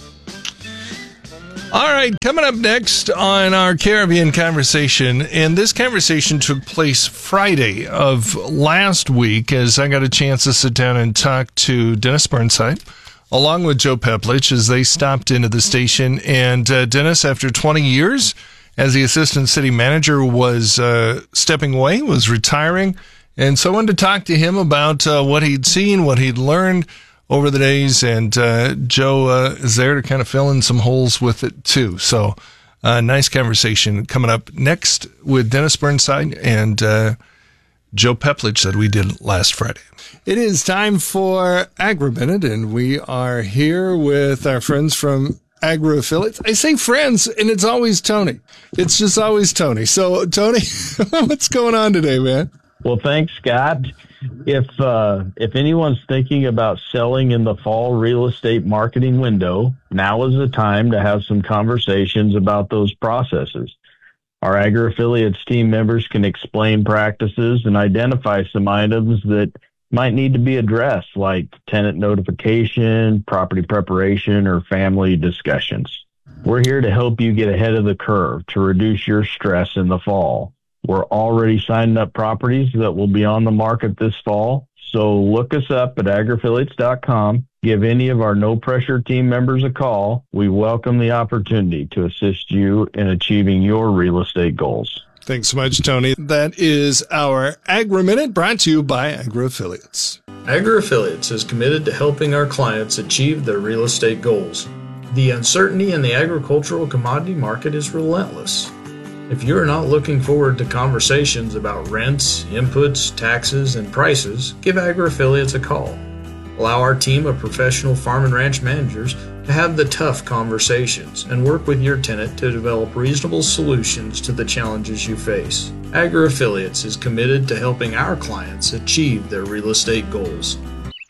All right, coming up next on our Caribbean Conversation, and this conversation took place Friday of last week as I got a chance to sit down and talk to Dennis Burnside along with Joe Peplich as they stopped into the station. And uh, Dennis, after twenty years as the assistant city manager, was uh, stepping away, was retiring. And so I wanted to talk to him about uh, what he'd seen, what he'd learned over the days, and uh, Joe uh, is there to kind of fill in some holes with it too. So, uh, nice conversation coming up next with Dennis Burnside and uh, Joe Peplich that we did last Friday. It is time for Agri-Minute, and we are here with our friends from Agri Affiliates. I say friends, and it's always Tony. It's just always Tony. So, Tony, what's going on today, man? Well, thanks, Scott. If uh, if anyone's thinking about selling in the fall real estate marketing window, now is the time to have some conversations about those processes. Our Agri Affiliates team members can explain practices and identify some items that might need to be addressed, like tenant notification, property preparation, or family discussions. We're here to help you get ahead of the curve to reduce your stress in the fall. We're already signing up properties that will be on the market this fall. So look us up at agri affiliates dot com. Give any of our no-pressure team members a call. We welcome the opportunity to assist you in achieving your real estate goals. Thanks so much, Tony. That is our Agri-Minute brought to you by Agri Affiliates. Agri Affiliates is committed to helping our clients achieve their real estate goals. The uncertainty in the agricultural commodity market is relentless. If you're not looking forward to conversations about rents, inputs, taxes, and prices, give Agri Affiliates a call. Allow our team of professional farm and ranch managers to have the tough conversations and work with your tenant to develop reasonable solutions to the challenges you face. Agri Affiliates is committed to helping our clients achieve their real estate goals.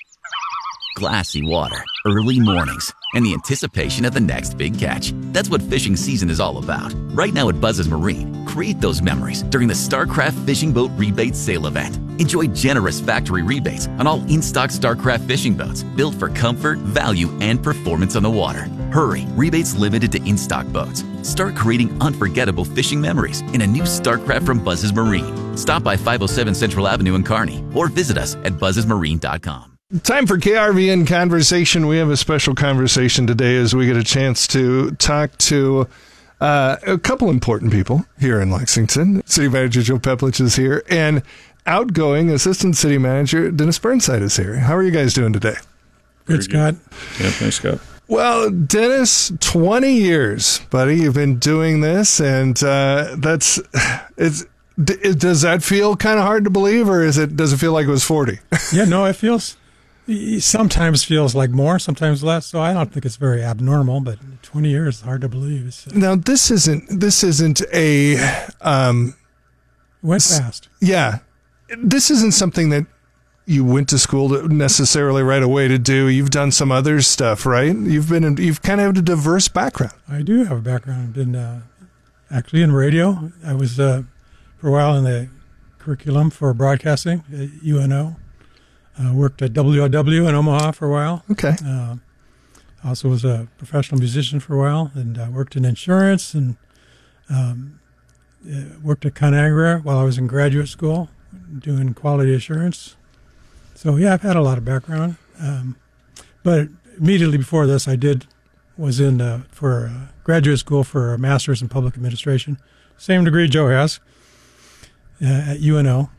Glassy water, early mornings, and the anticipation of the next big catch. That's what fishing season is all about. Right now at Buzz's Marine, create those memories during the StarCraft Fishing Boat Rebate Sale event. Enjoy generous factory rebates on all in-stock StarCraft fishing boats built for comfort, value, and performance on the water. Hurry, rebates limited to in-stock boats. Start creating unforgettable fishing memories in a new StarCraft from Buzz's Marine. Stop by five oh seven Central Avenue in Kearney or visit us at buzzes marine dot com. Time for K R V N Conversation. We have a special conversation today as we get a chance to talk to uh, a couple important people here in Lexington. City Manager Joe Peplich is here, and outgoing Assistant City Manager Dennis Burnside is here. How are you guys doing today? Good, Scott. Yeah, thanks, Scott. Well, Dennis, twenty years, buddy, you've been doing this, and uh, that's it's. D- does that feel kind of hard to believe, or is it? Does it feel like it was forty? Yeah, no, it feels. Sometimes feels like more, sometimes less. So I don't think it's very abnormal, but twenty years is hard to believe. It's, uh, now this isn't this isn't a um, went fast. Yeah, this isn't something that you went to school to necessarily right away to do. You've done some other stuff, right? You've been in, you've kind of had a diverse background. I do have a background in uh, actually in radio. I was uh, for a while in the curriculum for broadcasting at U N O. Uh, worked at W O W in Omaha for a while. Okay. Uh, also was a professional musician for a while, and uh, worked in insurance, and um, uh, worked at ConAgra while I was in graduate school doing quality assurance. So yeah, I've had a lot of background. Um, but immediately before this, I did was in uh, for uh, graduate school for a master's in public administration, same degree Joe has uh, at U N O.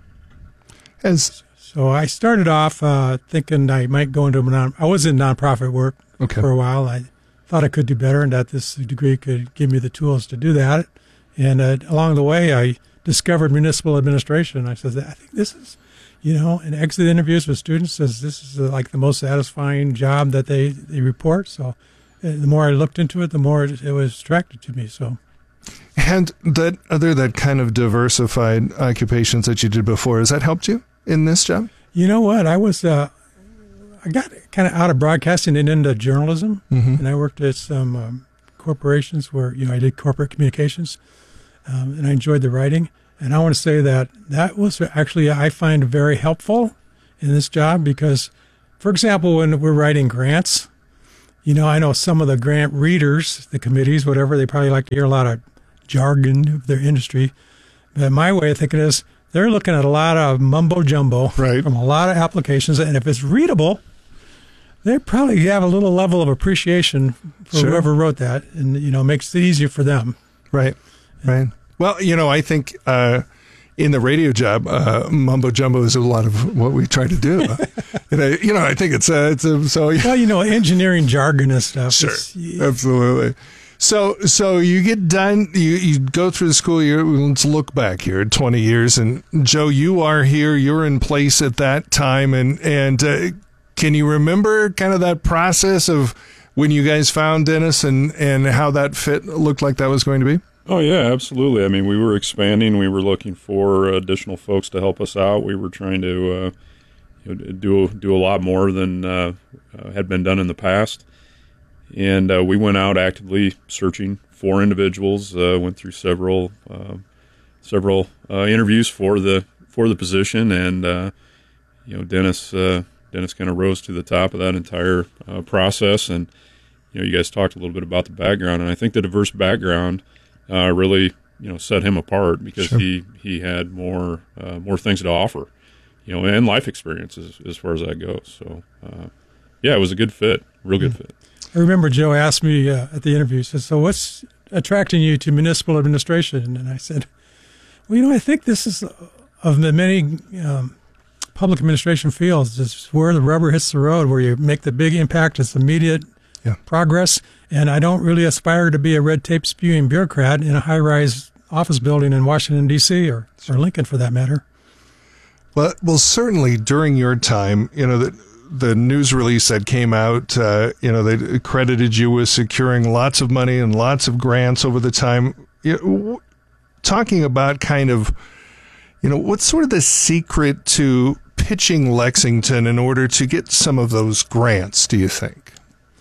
As So I started off uh, thinking I might go into a non. I was in nonprofit work okay. for a while. I thought I could do better, and that this degree could give me the tools to do that. And uh, along the way, I discovered municipal administration. I said, I think this is, you know, in exit interviews with students, says this is uh, like the most satisfying job that they, they report. So uh, the more I looked into it, the more it, it was attracted to me. So. And that other that kind of diversified occupations that you did before, has that helped you in this job? You know what? I was, uh, I got kind of out of broadcasting and into journalism, mm-hmm. and I worked at some um, corporations where, you know, I did corporate communications, um, and I enjoyed the writing. And I want to say that that was actually, I find very helpful in this job because, for example, when we're writing grants, you know, I know some of the grant readers, the committees, whatever, they probably like to hear a lot of jargon of their industry. But my way of thinking is, they're looking at a lot of mumbo jumbo right. from a lot of applications, and if it's readable, they probably have a little level of appreciation for sure. whoever wrote that, and you know, makes it easier for them. Right, right. Well, you know, I think uh, in the radio job, uh, mumbo jumbo is a lot of what we try to do. and I, you know, I think it's uh, it's a, so. Well, you know, engineering jargon and stuff. Sure, absolutely. So, so you get done, you, you go through the school year. Let's look back here at twenty years. And Joe, you are here, you're in place at that time. And, and, uh, can you remember kind of that process of when you guys found Dennis and, and how that fit looked like that was going to be? Oh yeah, absolutely. I mean, we were expanding, we were looking for additional folks to help us out. We were trying to, uh, you know, do, do a lot more than, uh, uh, had been done in the past. And uh, we went out actively searching for individuals. Uh, went through several uh, several uh, interviews for the for the position, and uh, you know, Dennis uh, Dennis kind of rose to the top of that entire uh, process. And you know, you guys talked a little bit about the background, and I think the diverse background uh, really you know set him apart because sure. he he had more uh, more things to offer, you know, and life experiences as far as that goes. So uh, yeah, it was a good fit, real good mm-hmm. fit. I remember Joe asked me uh, at the interview, he said, so what's attracting you to municipal administration? And I said, well, you know, I think this is, of the many um, public administration fields, is where the rubber hits the road, where you make the big impact, it's immediate yeah. progress. And I don't really aspire to be a red tape spewing bureaucrat in a high-rise office building in Washington, D C, or, or Lincoln for that matter. Well, well, certainly during your time, you know, that the news release that came out, uh, you know, they credited you with securing lots of money and lots of grants over the time. You know, w- talking about kind of, you know, what's sort of the secret to pitching Lexington in order to get some of those grants, do you think?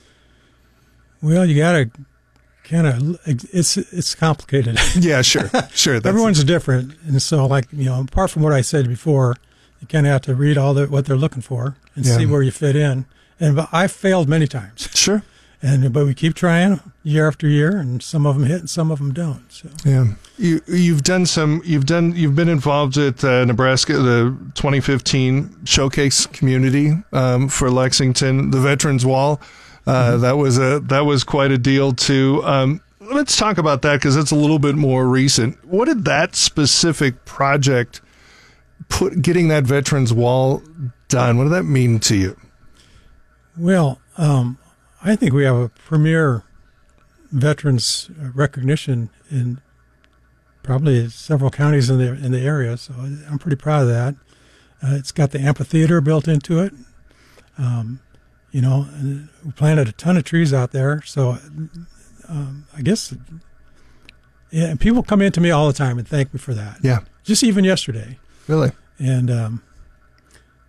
Well, you got to kind of, it's it's complicated. Yeah, sure, sure. That's Everyone's different. And so, like, you know, apart from what I said before, you kind of have to read all the, what they're looking for and yeah. see where you fit in. And I've failed many times. Sure. And but we keep trying year after year, and some of them hit and some of them don't. So yeah, you you've done some. You've done. You've been involved at uh, Nebraska, the twenty fifteen Showcase Community um, for Lexington, the Veterans Wall. Uh, mm-hmm. That was a that was quite a deal too. Um, let's talk about that because it's a little bit more recent. What did that specific project put getting that Veterans Wall done? What did that mean to you? Well, um, I think we have a premier veterans recognition in probably several counties in the in the area, so I'm pretty proud of that. Uh, it's got the amphitheater built into it. Um, you know, and we planted a ton of trees out there, so um, I guess, yeah, and people come in to me all the time and thank me for that. Yeah. Just even yesterday. Really? And um,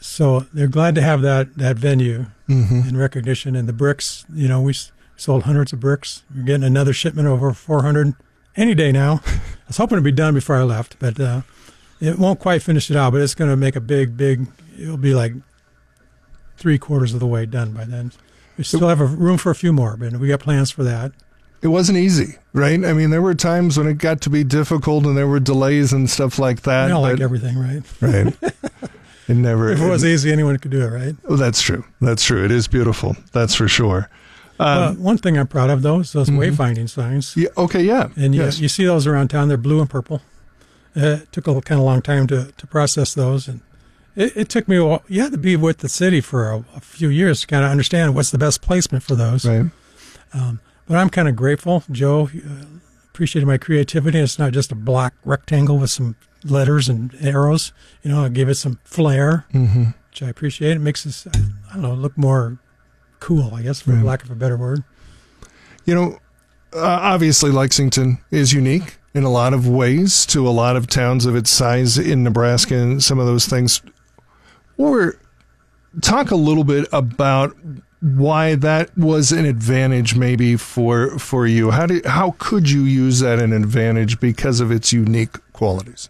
so they're glad to have that, that venue Mhm. in recognition. And the bricks, you know, we s- sold hundreds of bricks. We're getting another shipment over four hundred any day now. I was hoping to be done before I left, but uh, it won't quite finish it out. But it's going to make a big, big. It'll be like three quarters of the way done by then. We still have a room for a few more, but we got plans for that. It wasn't easy, right? I mean, there were times when it got to be difficult and there were delays and stuff like that. We all like but- everything, right? Right. It never. If it was easy, anyone could do it, right? Oh, that's true. That's true. It is beautiful. That's for sure. Um, Well, one thing I'm proud of, though, is those Mhm. wayfinding signs. Yeah, okay, yeah. And you, yes. you see those around town. They're blue and purple. Uh, it took a kind of long time to, to process those. And it, it took me a while. You had to be with the city for a, a few years to kind of understand what's the best placement for those. Right. Um, but I'm kind of grateful. Joe uh, appreciated my creativity. It's not just a black rectangle with some letters and arrows. You know, I gave it some flair, Mhm. which I appreciate. It makes us, I don't know, look more cool, I guess, for Right. lack of a better word. You know, uh, obviously Lexington is unique in a lot of ways to a lot of towns of its size in Nebraska and some of those things. Or talk a little bit about why that was an advantage maybe for for you. How do how could you use that an advantage because of its unique qualities?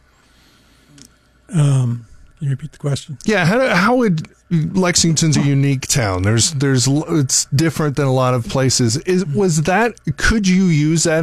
Um, can you repeat the question? Yeah, how how would Lexington's a unique town? There's there's it's different than a lot of places. Is was that could you use that